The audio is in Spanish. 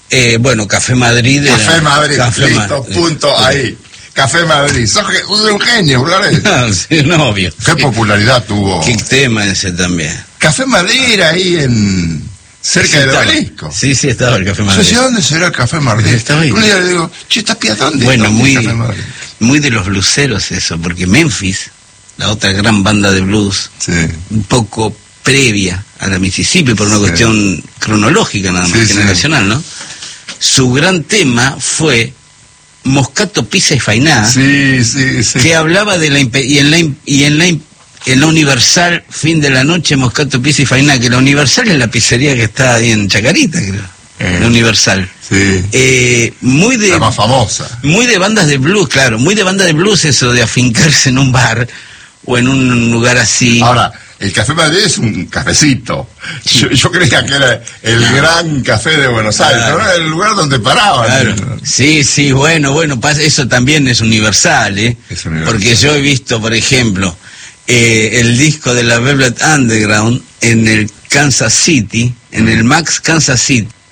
Bueno, Café Madrid. Café Madrid, listo, punto ahí. Café Madrid. Sos un genio, Flores. No, sí, no, obvio. Qué popularidad tuvo. Qué tema ese también. Café Madrid era ahí cerca del Obelisco. Sí, estaba el Café Madrid. Yo decía, ¿dónde será el Café Madrid? Estaba ahí. Un día le digo, che, ¿Tapia dónde? Bueno, ¿Dónde el Café Madrid? muy de los blueseros eso, porque Memphis, la otra gran banda de blues, Sí. un poco previa a la Mississippi, por una Sí. cuestión cronológica nada más, Sí, generacional, ¿no? Su gran tema fue Moscato, Pizza y Fainá, Sí. que hablaba de en la Universal, fin de la noche, Moscato, Pizza y Fainá, que la Universal es la pizzería que está ahí en Chacarita, creo. La Universal. Sí. Muy de... La más famosa. Muy de bandas de blues, claro, muy de banda de blues eso de afincarse en un bar o en un lugar así. Ahora, el Café Madrid es un cafecito. Yo creía que era el gran café de Buenos Aires, Claro. pero era el lugar donde paraban. Claro. Sí, bueno, eso también es universal, Es universal. Porque yo he visto, por ejemplo, el disco de la Velvet Underground en el Kansas City, en el Max Kansas City,